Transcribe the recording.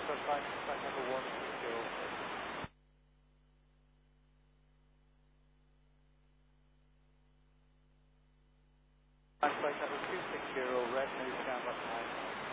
flight number 160. Flight number 260, red, move down left 9.